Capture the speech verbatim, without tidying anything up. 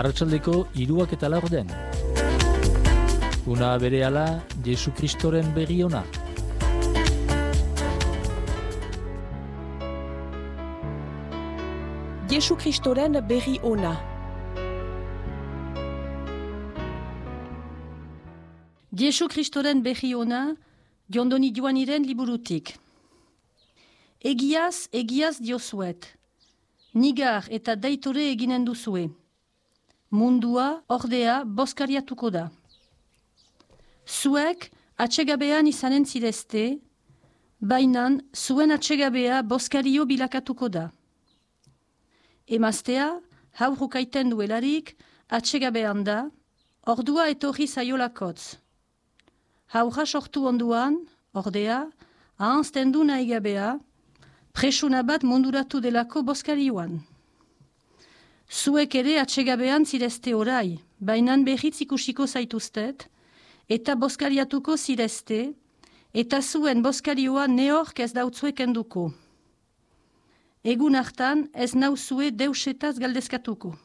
Arratsaldeko hiruak eta laurden. Una berehala Jesu Kristoren berri ona. Jesu Kristoren berri ona. Jesu Kristoren berri ona, Jondoni Joaniren liburutik. Egiaz, egiaz diozuet. Nigar eta daitore eginen duzue. Mundua, ordea, boskariatuko da. Zuek atsegabean izanen zirezte, bainan zuen atsegabea boskario bilakatuko da. Emaztea, haurrukaiten duelarik, atsegabean da, ordua etorri zaiolakotz. Haurra sortu onduan, ordea, ahanzten du nahigabea, presuna bat munduratu delako boskarioan. Zuek ere atsegabean zirezte orai, bainan berriz ikusiko zaituztet, eta boskariatuko zirezte, eta zuen boskarioa neork ez dautzuek enduko. Egun hartan ez nauzue deusetaz galdezkatuko.